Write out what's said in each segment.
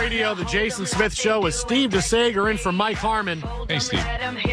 studio, the Jason Smith Show with Steve DeSager in for Mike Harmon. Hey, Steve.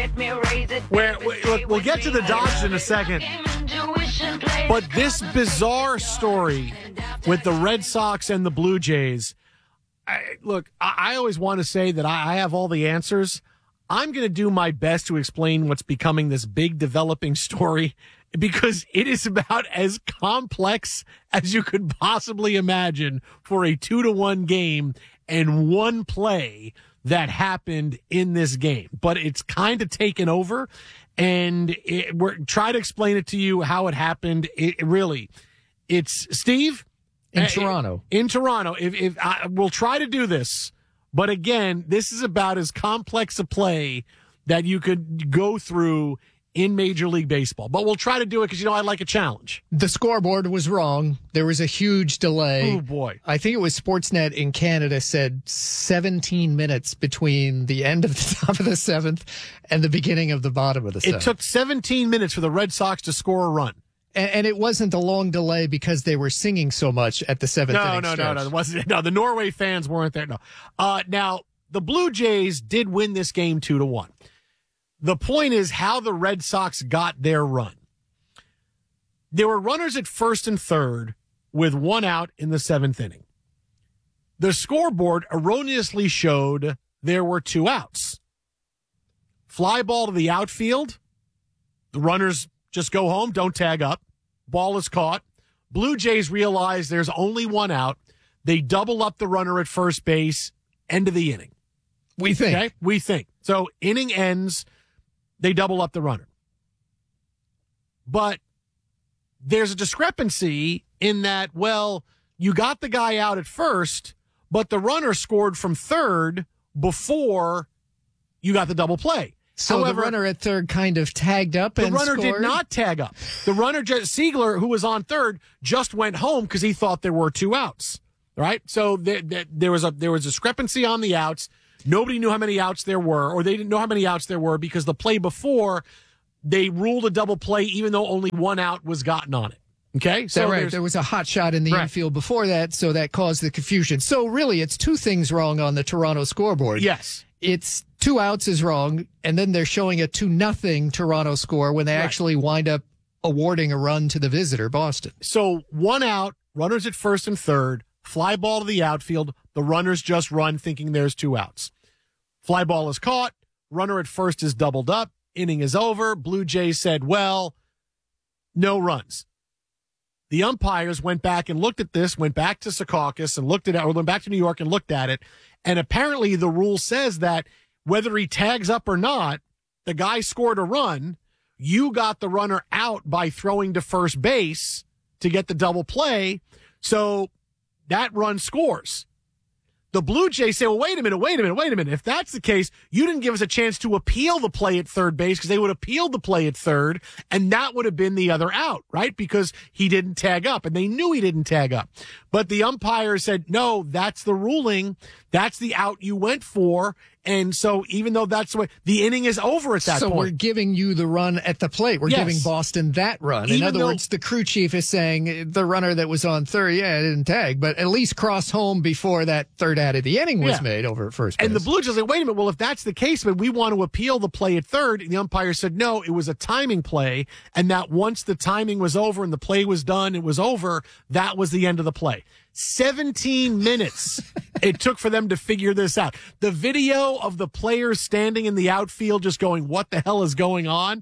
We'll get to the Dodgers in a second. But this bizarre story with the Red Sox and the Blue Jays, I always want to say that I have all the answers. I'm going to do my best to explain what's becoming this big developing story because it is about as complex as you could possibly imagine for a 2-1 game and one play that happened in this game. But it's kind of taken over, and we're try to explain it to you how it happened. It's Steve in Toronto. In Toronto, we'll try to do this, but again, this is about as complex a play that you could go through in Major League Baseball. But we'll try to do it because, I like a challenge. The scoreboard was wrong. There was a huge delay. Oh, boy. I think it was Sportsnet in Canada said 17 minutes between the end of the top of the seventh and the beginning of the bottom of the seventh. It took 17 minutes for the Red Sox to score a run. And it wasn't a long delay because they were singing so much at the seventh inning stretch. No. It wasn't. No, the Norway fans weren't there. No. Now, the Blue Jays did win this game 2-1. The point is how the Red Sox got their run. There were runners at first and third with one out in the seventh inning. The scoreboard erroneously showed there were 2 outs. Fly ball to the outfield. The runners just go home, don't tag up. Ball is caught. Blue Jays realize there's only 1 out. They double up the runner at first base. End of the inning. We think. Okay? We think. So inning ends. They double up the runner. But there's a discrepancy in that, you got the guy out at first, but the runner scored from third before you got the double play. So however, the runner at third kind of tagged up and the runner scored? Did not tag up. The runner, Siegler, who was on third, just went home because he thought there were 2 outs. Right? So there was a discrepancy on the outs. Nobody knew how many outs there were, or they didn't know how many outs there were because the play before they ruled a double play even though only 1 out was gotten on it. Okay? So right. There was a hot shot in the infield before that, so that caused the confusion. So really, it's 2 things wrong on the Toronto scoreboard. Yes. It's 2 outs is wrong, and then they're showing a 2-0 Toronto score when they actually wind up awarding a run to the visitor, Boston. So 1 out, runners at first and third, fly ball to the outfield, the runners just run thinking there's 2 outs. Fly ball is caught, runner at first is doubled up, inning is over. Blue Jays said, no runs. The umpires went back and looked at this, went back to Secaucus and looked at it, or went back to New York and looked at it, and apparently the rule says that whether he tags up or not, the guy scored a run, you got the runner out by throwing to first base to get the double play, so that run scores. The Blue Jays say, wait a minute. If that's the case, you didn't give us a chance to appeal the play at third base because they would appeal the play at third, and that would have been the other out, right? Because he didn't tag up, and they knew he didn't tag up. But the umpire said, no, that's the ruling. That's the out you went for. And so even though that's the way, the inning is over at that point. So we're giving you the run at the plate. We're giving Boston that run. In other words, the crew chief is saying the runner that was on third, didn't tag, but at least cross home before that third out of the inning was made over at first base. And the Blue Jays say, wait a minute, if that's the case, but we want to appeal the play at third. And the umpire said, no, it was a timing play. And that once the timing was over and the play was done, it was over, that was the end of the play. 17 minutes it took for them to figure this out. The video of the players standing in the outfield just going, what the hell is going on?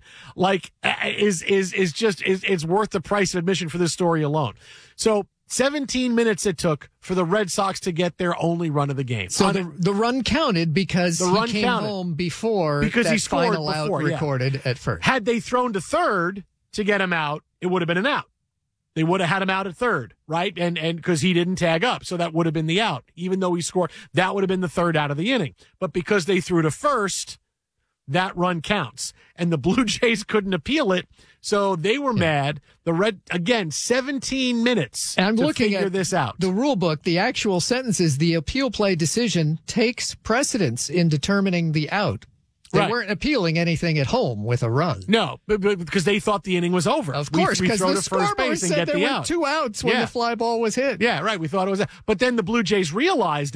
It's worth the price of admission for this story alone. So 17 minutes it took for the Red Sox to get their only run of the game. So the run counted because he came home before that he scored final out recorded at first. Had they thrown to third to get him out, it would have been an out. They would have had him out at third, right? And because he didn't tag up, so that would have been the out. Even though he scored, that would have been the third out of the inning. But because they threw to first, that run counts. And the Blue Jays couldn't appeal it, so they were mad. The Red, again, 17 minutes to figure this out. The rule book, the actual sentence is the appeal play decision takes precedence in determining the out. They weren't appealing anything at home with a run. No, but because they thought the inning was over. Of course, because the scoreboard said there were 2 outs when the fly ball was hit. Yeah, right. We thought it was. But then the Blue Jays realized it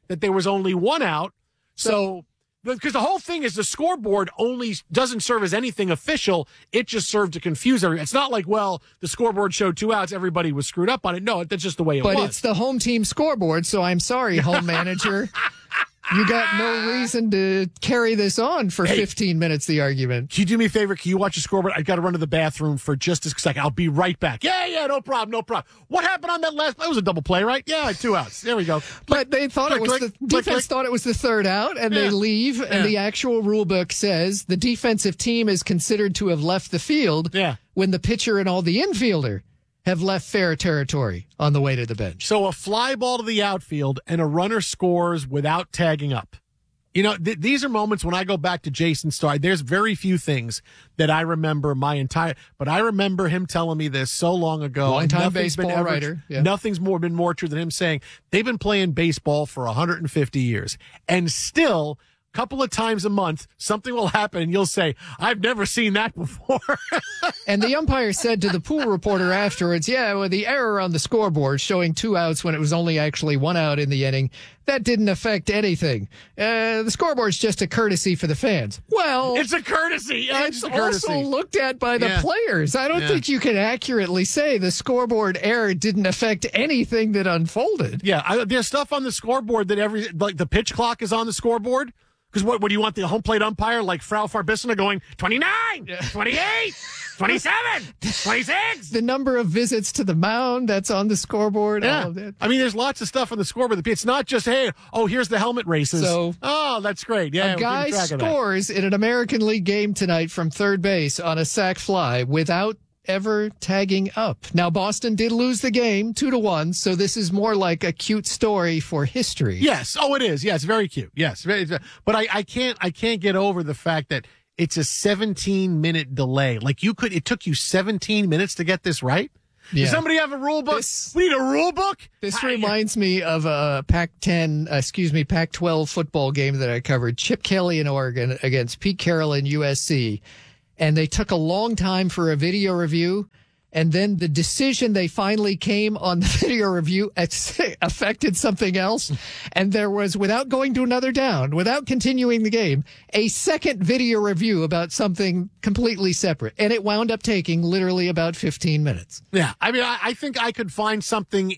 that there was only one out. So, because the whole thing is the scoreboard only doesn't serve as anything official. It just served to confuse everyone. It's not like, well, the scoreboard showed 2 outs. Everybody was screwed up on it. No, that's just the way it was. But it's the home team scoreboard, so I'm sorry, home manager. You got no reason to carry this on for 15 minutes, the argument. Can you do me a favor? Can you watch the scoreboard? I got to run to the bathroom for just a second. I'll be right back. Yeah, no problem. What happened on that last? That was a double play, right? Yeah, 2 outs. There we go. But they thought the defense thought it was the 3rd out, and they leave, and the actual rule book says the defensive team is considered to have left the field when the pitcher and all the infielder have left fair territory on the way to the bench. So a fly ball to the outfield and a runner scores without tagging up. You know, these are moments when I go back to Jason Starr. There's very few things that I remember but I remember him telling me this so long ago. Long-time baseball writer. Yeah. Nothing's been more true than him saying they've been playing baseball for 150 years. And still, couple of times a month, something will happen and you'll say, I've never seen that before. And the umpire said to the pool reporter afterwards, the error on the scoreboard showing 2 outs when it was only actually 1 out in the inning, that didn't affect anything. The scoreboard's just a courtesy for the fans. Well, it's a courtesy. It's also looked at by the players. I don't think you can accurately say the scoreboard error didn't affect anything that unfolded. Yeah, there's stuff on the scoreboard that like the pitch clock is on the scoreboard. Because what do you want the home plate umpire like Frau Farbissina going 29, 28, 27, 26? The number of visits to the mound that's on the scoreboard. Yeah. All of that. I mean, there's lots of stuff on the scoreboard. It's not just, here's the helmet races. That's great. Yeah, a guy scores in an American League game tonight from third base on a sac fly without ever tagging up. Now, Boston did lose the game 2-1, so this is more like a cute story for history. Yes. Oh, it is. Yes, very cute. Yes. But I can't get over the fact that it's a 17-minute delay. Like it took you 17 minutes to get this right? Yeah. Does somebody have a rule book? We need a rule book? This reminds me of a Pac-12 football game that I covered. Chip Kelly in Oregon against Pete Carroll in USC. And they took a long time for a video review. And then the decision they finally came on the video review affected something else. And there was, without going to another down, without continuing the game, a second video review about something completely separate. And it wound up taking literally about 15 minutes. Yeah. I mean, I think I could find something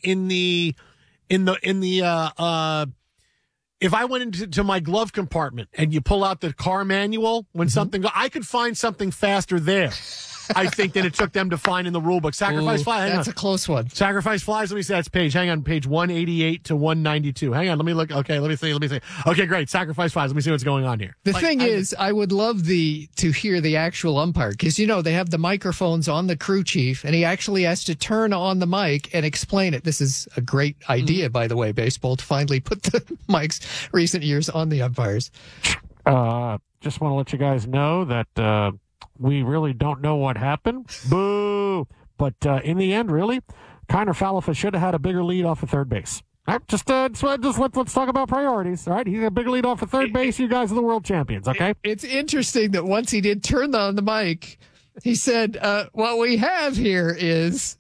if I went into my glove compartment and you pull out the car manual when I could find something faster there. I think than it took them to find in the rule book. Sacrifice fly. That's a close one. Sacrifice flies. Let me see. That's page. Hang on. Page 188 to 192. Hang on. Let me look. Okay. Let me see. Okay, great. Sacrifice flies. Let me see what's going on here. The thing is, I would love to hear the actual umpire because, they have the microphones on the crew chief and he actually has to turn on the mic and explain it. This is a great idea, by the way, baseball, to finally put the mics recent years on the umpires. Just want to let you guys know that, we really don't know what happened. Boo! But in the end, really, Kiner Falefa should have had a bigger lead off of third base. All right, let's talk about priorities. All right, he had a bigger lead off of third base. You guys are the world champions. Okay. It's interesting that once he did turn on the mic, he said, "What we have here is."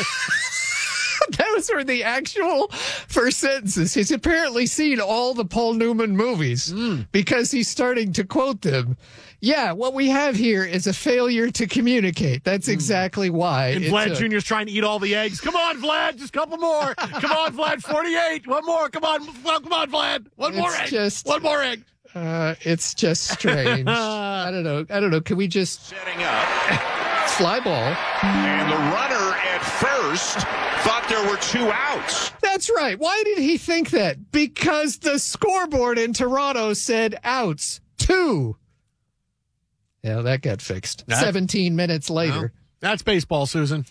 Those were the actual first sentences. He's apparently seen all the Paul Newman movies because he's starting to quote them. Yeah, what we have here is a failure to communicate. That's exactly why. And Vlad Jr.'s trying to eat all the eggs. Come on, Vlad, just a couple more. Come on, Vlad, 48. One more. Come on, Vlad. One more egg. It's just strange. I don't know. Can we just setting up fly ball? And the runner at first thought there were 2 outs. That's right. Why did he think that? Because the scoreboard in Toronto said outs 2. Yeah, that got fixed. 17 minutes later. Well, that's baseball, Susan.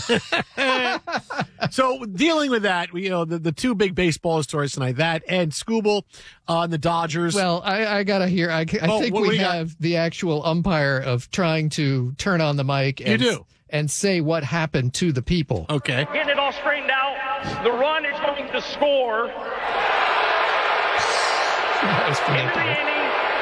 So dealing with that, the 2 big baseball stories tonight, that and Skubal on the Dodgers. Well, I got to hear. I think we have the actual umpire of trying to turn on the mic and say what happened to the people. Okay. Getting it all straightened out. The run is going to score. That was pretty Into the inning.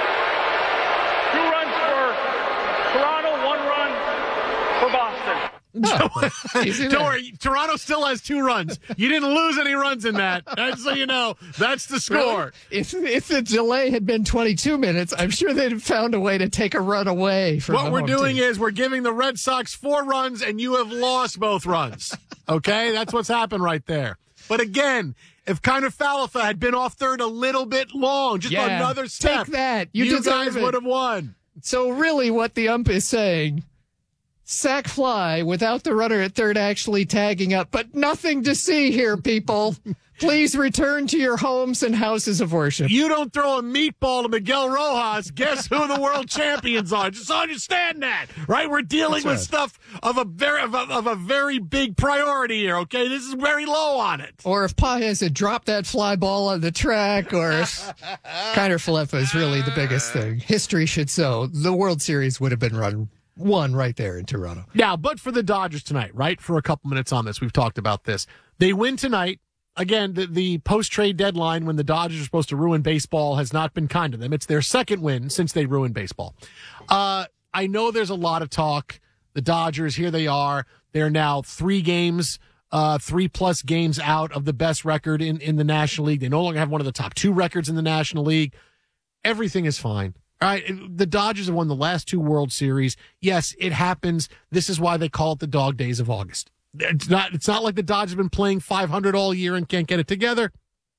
2 runs for Toronto, 1 run for Boston. Don't worry, Toronto still has 2 runs. You didn't lose any runs in that. That's so you know. That's the score. Really? If the delay had been 22 minutes, I'm sure they'd have found a way to take a run away from what we're doing is we're giving the Red Sox 4 runs, and you have lost both runs. Okay? That's what's happened right there. But again, if Kiner Falefa had been off third a little bit long, just another step, take that. You guys would have won. So really what the ump is saying, sack fly without the runner at third actually tagging up, but nothing to see here, people. Please return to your homes and houses of worship. You don't throw a meatball to Miguel Rojas, guess who the world champions are? Just understand that, right? We're dealing with stuff of a very big priority here, okay? This is very low on it. Or if Paez had dropped that fly ball on the track, or if Kiner Falefa is really the biggest thing. History should show the World Series would have been won right there in Toronto. Now, but for the Dodgers tonight, right? For a couple minutes on this, we've talked about this. They win tonight. Again, the post-trade deadline when the Dodgers are supposed to ruin baseball has not been kind to them. It's their second win since they ruined baseball. I know there's a lot of talk. The Dodgers, here they are. They're now 3 games, 3+ games out of the best record in the National League. They no longer have one of the top 2 records in the National League. Everything is fine. All right, the Dodgers have won the last 2 World Series. Yes, it happens. This is why they call it the dog days of August. It's not like the Dodgers have been playing 500 all year and can't get it together.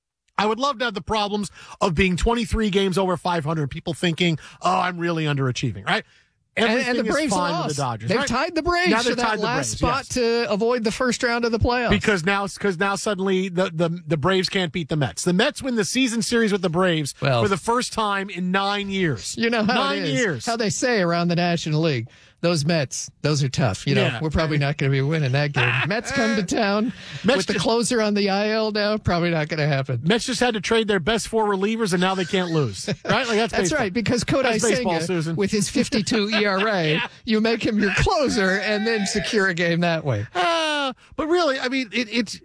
I would love to have the problems of being 23 games over 500, people thinking, oh, I'm really underachieving, right? And the Braves lost. With the Dodgers, they've right? tied the Braves for that last spot to avoid the first round of the playoffs. Because now suddenly the Braves can't beat the Mets. The Mets win the season series with the Braves for the first time in 9 years. You know how 9 years. How they say around the National League. Those Mets, those are tough. We're probably not going to be winning that game. Mets come to town with the closer on the IL now. Probably not going to happen. Mets just had to trade their best 4 relievers, and now they can't lose. Right? Like that's right, because Kodai Senga, with his 52 ERA, you make him your closer and then secure a game that way. But really, I mean, it's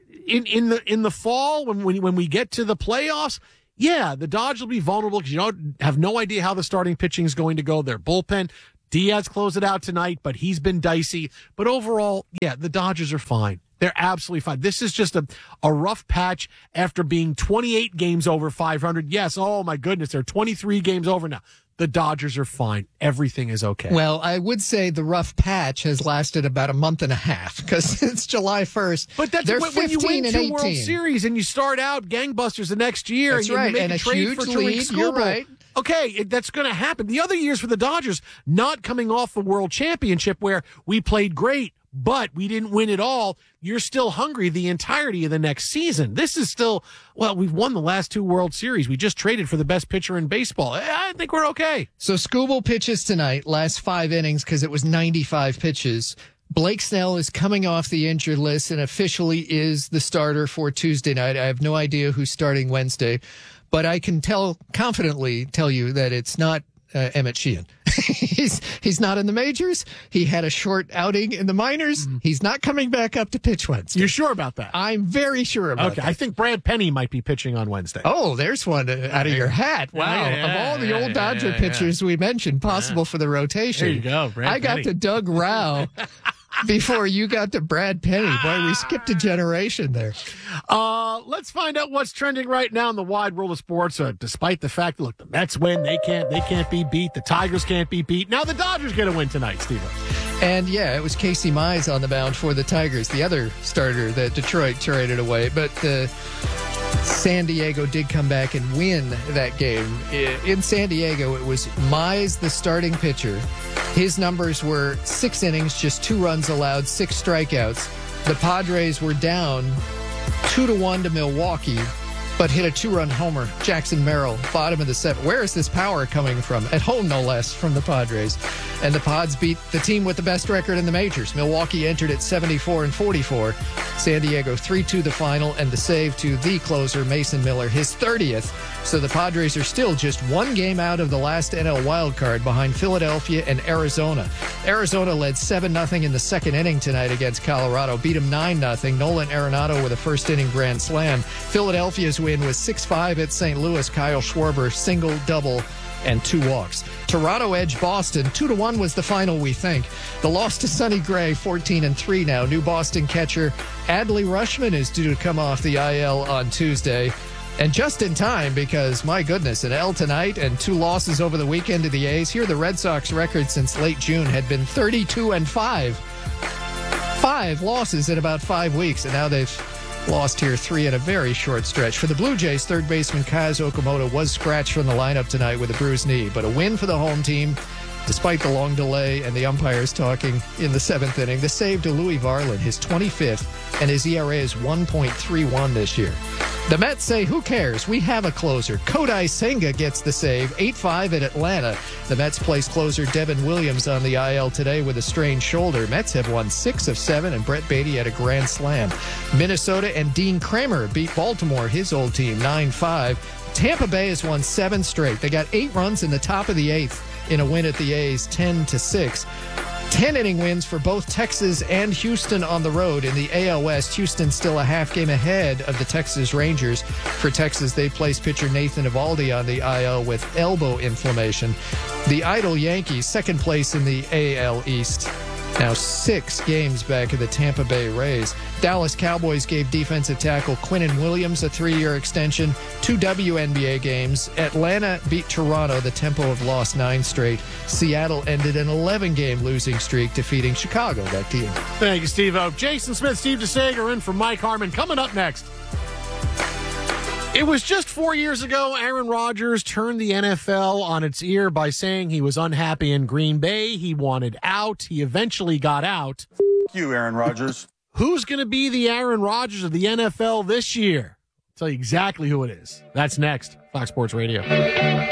in the fall when we get to the playoffs. Yeah, the Dodgers will be vulnerable because you have no idea how the starting pitching is going to go. Their bullpen. Diaz closed it out tonight, but he's been dicey. But overall, yeah, the Dodgers are fine. They're absolutely fine. This is just a rough patch after being 28 games over 500. Yes, oh my goodness, they're 23 games over now. The Dodgers are fine. Everything is okay. Well, I would say the rough patch has lasted about a month and a half because it's July 1st. But that's when you win 2 World Series and you start out gangbusters the next year. That's and right. You make and a trade huge for lead. Tariq You're Skubal. right. Okay, that's going to happen. The other years for the Dodgers, not coming off the World Championship where we played great, but we didn't win it all. You're still hungry the entirety of the next season. This is still, we've won the last 2 World Series. We just traded for the best pitcher in baseball. I think we're okay. So Skubal pitches tonight, last 5 innings because it was 95 pitches. Blake Snell is coming off the injured list and officially is the starter for Tuesday night. I have no idea who's starting Wednesday, but I can confidently tell you that it's not Emmett Sheehan. He's not in the majors. He had a short outing in the minors. Mm-hmm. He's not coming back up to pitch Wednesday. You're sure about that? I'm very sure about that. I think Brad Penny might be pitching on Wednesday. Oh, there's one out of your hat. Wow. Of all the old Dodger pitchers we mentioned, possible for the rotation. There you go, Brad Penny. Got to Doug Rauch before you got to Brad Penny. Boy, we skipped a generation there. Let's find out what's trending right now in the wide world of sports. Despite the fact that, look, the Mets win, they can't be beat. The Tigers can't be beat. Now the Dodgers get a win tonight, Steve. And yeah, it was Casey Mize on the mound for the Tigers, the other starter that Detroit traded away. But San Diego did come back and win that game. In San Diego, it was Mize, the starting pitcher. His numbers were 6 innings, just 2 runs allowed, 6 strikeouts. The Padres were down 2-1 to Milwaukee, but hit a 2-run homer. Jackson Merrill, bottom of the 7th. Where is this power coming from? At home, no less, from the Padres. And the Pods beat the team with the best record in the majors. Milwaukee entered at 74-44. San Diego 3-2 the final, and the save to the closer, Mason Miller, his 30th. So the Padres are still just 1 game out of the last NL wildcard behind Philadelphia and Arizona. Arizona led 7-0 in the second inning tonight against Colorado, beat them 9-0. Nolan Arenado with a first-inning grand slam. Philadelphia's win was 6-5 at St. Louis. Kyle Schwarber single, double, and 2 walks. Toronto edged Boston 2-1 was the final, we think. The loss to Sonny Gray 14-3 now. New Boston catcher Adley Rutschman is due to come off the IL on Tuesday. And just in time, because, my goodness, an L tonight and 2 losses over the weekend to the A's. Here, the Red Sox record since late June had been 32-5. 5 losses in about 5 weeks, and now they've lost here 3 in a very short stretch. For the Blue Jays, third baseman Kaz Okamoto was scratched from the lineup tonight with a bruised knee, but a win for the home team. Despite the long delay and the umpires talking in the 7th inning, the save to Louis Varland, his 25th, and his ERA is 1.31 this year. The Mets say, who cares? We have a closer. Kodai Senga gets the save, 8-5 at Atlanta. The Mets place closer Devin Williams on the IL today with a strained shoulder. Mets have won 6 of 7, and Brett Beatty had a grand slam. Minnesota and Dean Kramer beat Baltimore, his old team, 9-5. Tampa Bay has won 7 straight. They got 8 runs in the top of the 8th in a win at the A's, 10-6. 10-inning wins for both Texas and Houston on the road. In the AL West, Houston still a half game ahead of the Texas Rangers. For Texas, they placed pitcher Nathan Eovaldi on the IL with elbow inflammation. The idle Yankees, second place in the AL East, now 6 games back of the Tampa Bay Rays. Dallas Cowboys gave defensive tackle Quinnen Williams a 3-year extension, 2 WNBA games. Atlanta beat Toronto. The Tempo have lost 9 straight. Seattle ended an 11-game losing streak, defeating Chicago. Back to you. Thank you, Steve-O. Jason Smith, Steve DeSager in for Mike Harmon. Coming up next. It was just 4 years ago Aaron Rodgers turned the NFL on its ear by saying he was unhappy in Green Bay. He wanted out. He eventually got out. You, Aaron Rodgers. Who's going to be the Aaron Rodgers of the NFL this year? I'll tell you exactly who it is. That's next. Fox Sports Radio.